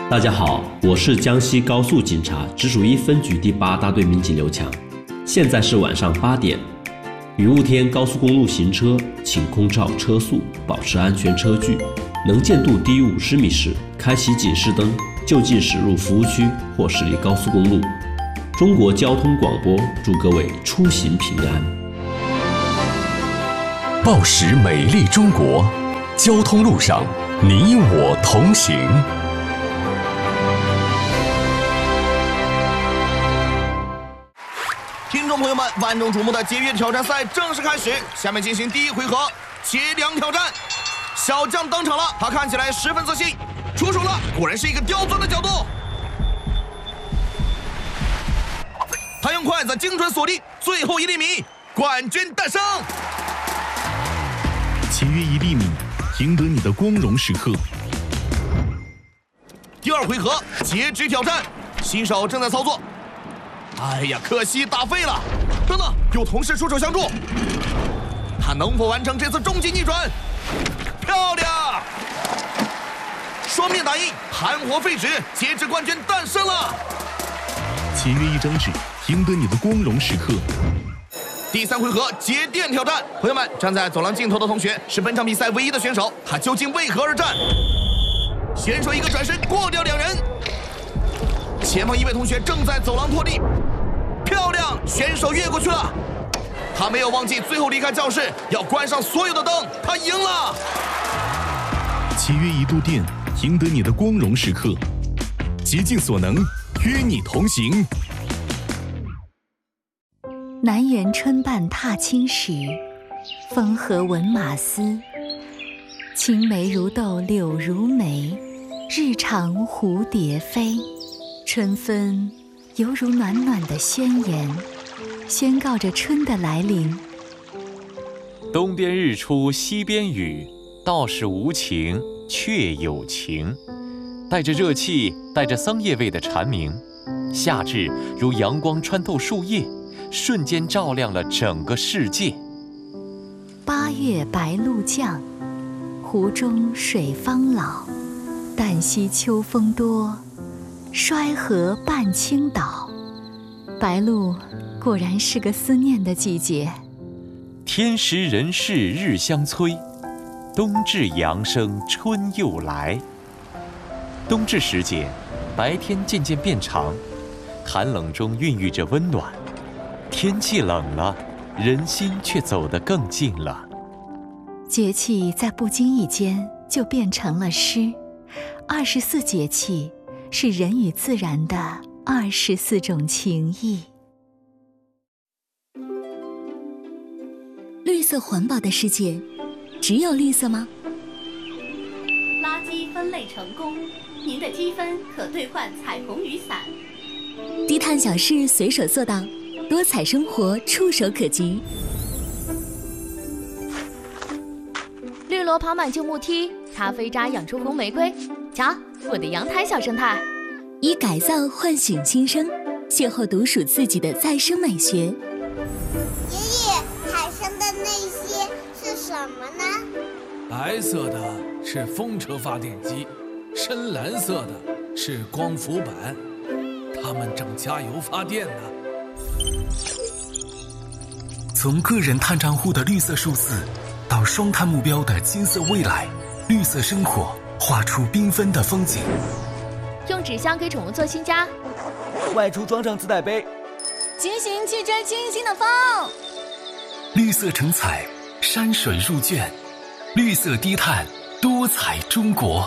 大家好，我是江西高速警察直属1分局第8大队民警刘强。现在是晚上8点，雨雾天高速公路行车，请空照车速，保持安全车距。能见度低于50米时，开启警示灯，就近驶入服务区或驶离高速公路。中国交通广播祝各位出行平安。 报时美丽中国，交通路上你我同行。 听众朋友们，万众瞩目的节约挑战赛正式开始，下面进行第一回合节粮挑战。小将登场了，他看起来十分自信，出手了，果然是一个刁钻的角度。他用筷子精准锁定最后1厘米，冠军诞生。 节约1厘米，赢得你的光荣时刻。 第2回合截肢挑战，新手正在操作。哎呀，可惜打废了！等等，有同事出手相助，他能否完成这次终极逆转？漂亮！双面打印，含活废纸，截肢冠军诞生了！ 节约1张纸，赢得你的光荣时刻。 第3回合节电挑战，朋友们，站在走廊尽头的同学是本场比赛唯一的选手，他究竟为何而战？选手一个转身过掉2人，前方1位同学正在走廊拖地，漂亮，选手越过去了。他没有忘记最后离开教室要关上所有的灯，他赢了。 节约1度电，赢得你的光荣时刻。竭尽所能，与你同行。 南园春半踏青时，风和闻马嘶。青梅如豆柳如眉，日长蝴蝶飞。春分犹如暖暖的宣言，宣告着春的来临。 东边日出西边雨，道是无晴却有晴。带着热气，带着桑叶味的蝉鸣，夏至如阳光穿透树叶，瞬间照亮了整个世界。 8月白露降，湖中水方老。旦夕秋风多，衰河半倾倒。白露果然是个思念的季节。 天时人事日相催，冬至阳生春又来。冬至时节，白天渐渐变长，寒冷中孕育着温暖。天气冷了，人心却走得更近了。 节气在不经意间就变成了诗。24节气是人与自然的24种情谊。 绿色环保的世界，只有绿色吗？ 垃圾分类成功，您的积分可兑换彩虹雨伞。 低碳小事随手做到，多彩生活触手可及。 绿萝跑满旧木梯，咖啡渣养出红玫瑰。瞧，我的阳台小生态。 以改造唤醒新生，邂逅独属自己的再生美学。 爷爷，海上的那些是什么呢？ 白色的是风车发电机，深蓝色的是光伏板，它们正加油发电呢。 从个人碳账户的绿色数字，到双碳目标的金色未来，绿色生活画出缤纷的风景。 用纸箱给宠物做新家， 外出装上自带杯， 骑行去追清新的风。 绿色成彩，山水入卷，绿色低碳，多彩中国。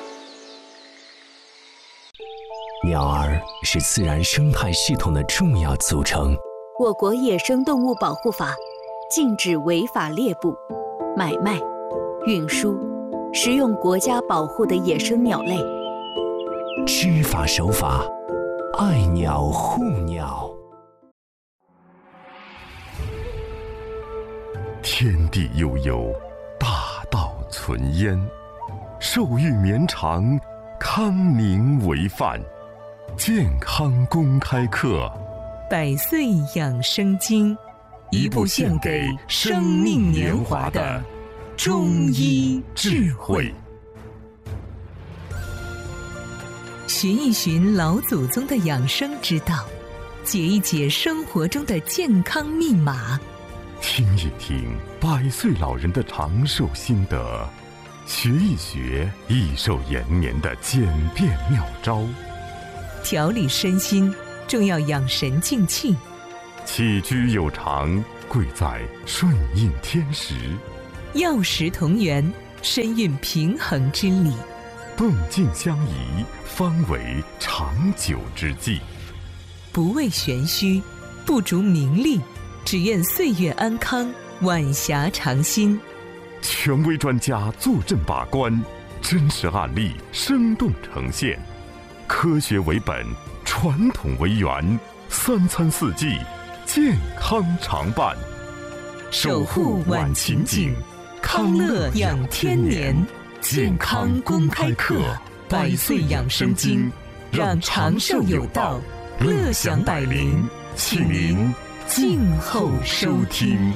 鸟儿是自然生态系统的重要组成。 我国野生动物保护法禁止违法猎捕、买卖、运输、食用国家保护的野生鸟类。 知法守法，爱鸟护鸟。 天地悠悠，大道存焉。寿育绵长，康宁为范。健康公开课， 100岁养生经， 一部献给生命年华的中医智慧。 寻一寻老祖宗的养生之道，解一解生活中的健康密码， 听一听100岁老人的长寿心得，学一学益寿延年的简便妙招， 调理身心重要养神静气， 起居有常贵在顺应天时， 药食同源深蕴平衡之理， 动静相宜方为长久之计。 不为玄虚，不逐名利，只愿岁月安康，晚霞长新。 权威专家坐镇把关，真实案例生动呈现，科学为本，传统为源，3餐4季健康常伴， 守护晚晴景，康乐养天年。健康公开课，100岁养生经，让长寿有道，乐享百龄，请您静候收听。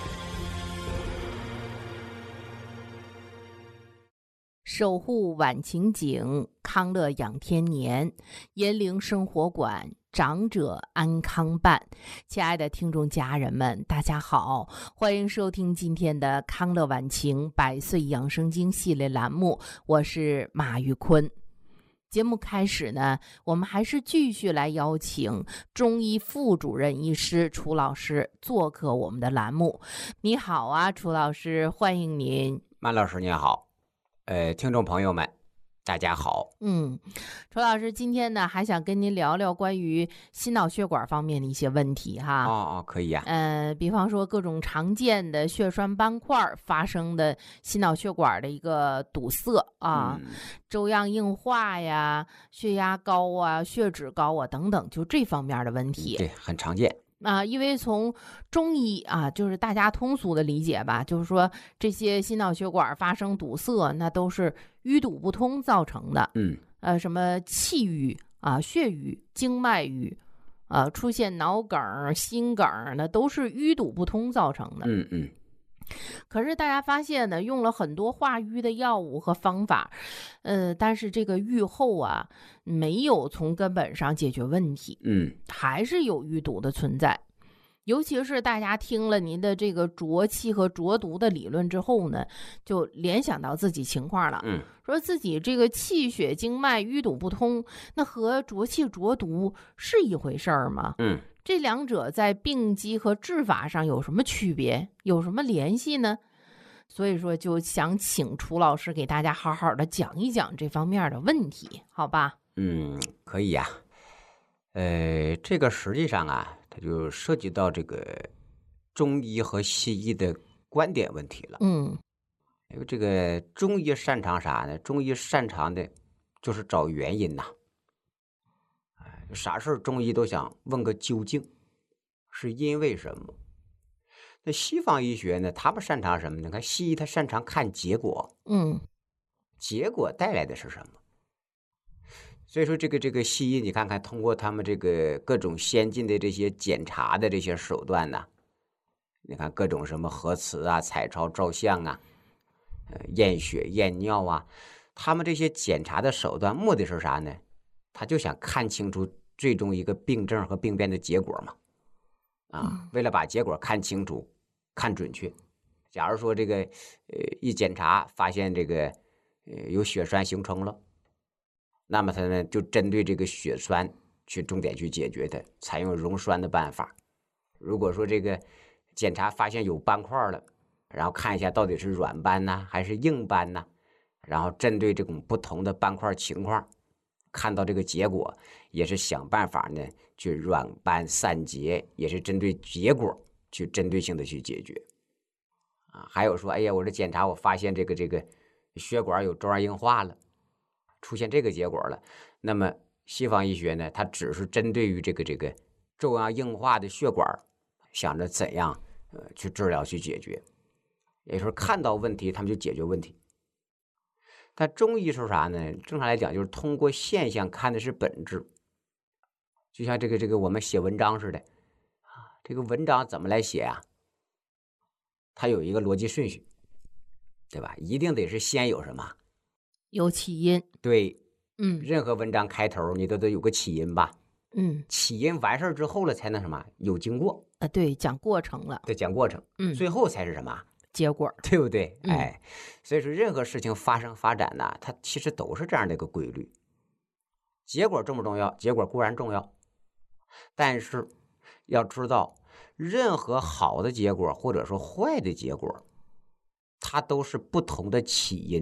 守护晚晴景，康乐养天年，延龄生活馆，长者安康伴。亲爱的听众家人们，大家好，欢迎收听今天的康乐晚晴100岁养生经系列栏目，我是马玉坤。节目开始呢，我们还是继续来邀请中医副主任医师楚老师做客我们的栏目。你好啊，楚老师，欢迎您。 马老师您好。听众朋友们大家好。 楚老师今天呢还想跟您聊聊关于心脑血管方面的一些问题哈。 可以呀。 比方说各种常见的血栓斑块发生的心脑血管的一个堵塞啊，粥样硬化呀，血压高啊，血脂高啊等等，就这方面的问题。 对，很常见。 因为从中医就是大家通俗的理解吧，就是说这些心脑血管发生堵塞，那都是淤堵不通造成的。什么气瘀血瘀、经脉瘀出现脑梗、心梗，那都是淤堵不通造成的。可是大家发现呢，用了很多化瘀的药物和方法，但是这个愈后没有从根本上解决问题，还是有淤堵的存在。尤其是大家听了您的这个浊气和浊毒的理论之后呢，就联想到自己情况了，说自己这个气血经脉淤堵不通，那和浊气浊毒是一回事儿吗？这两者在病机和治法上有什么区别，有什么联系呢？所以说就想请楚老师给大家好好的讲一讲这方面的问题，好吧？ 可以呀。这个实际上它就涉及到这个中医和西医的观点问题了。因为这个中医擅长啥呢？中医擅长的就是找原因呐。啥事儿中医都想问个究竟，是因为什么？那西方医学呢，他们擅长什么呢？看西医他擅长看结果，结果带来的是什么？所以说这个西医，你看看通过他们这个各种先进的这些检查的这些手段呢，你看各种什么核磁彩超照相验血验尿他们这些检查的手段目的是啥呢？他就想看清楚最终一个病症和病变的结果嘛。为了把结果看清楚看准确，假如说这个一检查发现这个有血栓形成了，那么他呢就针对这个血栓去重点去解决它，采用溶栓的办法。如果说这个检查发现有斑块了，然后看一下到底是软斑还是硬斑然后针对这种不同的斑块情况，看到这个结果，也是想办法呢去软斑散结，也是针对结果去针对性的去解决。还有说，哎呀，我这检查我发现这个血管有粥样硬化了，出现这个结果了，那么西方医学呢，它只是针对于这个粥样硬化的血管，想着怎样去治疗去解决，也就是看到问题他们就解决问题。但中医是啥呢？正常来讲就是通过现象看的是本质，就像这个我们写文章似的，这个文章怎么来写它有一个逻辑顺序，对吧？一定得是先有什么？ 有起因。 对， 任何文章开头你都得有个起因吧？起因完事之后了，才能什么有经过对，讲过程了， 对，讲过程，最后才是什么结果， 对不对？哎，所以说任何事情发生发展呢，它其实都是这样的一个规律。结果重不重要？结果固然重要，但是要知道，任何好的结果或者说坏的结果，它都是不同的起因。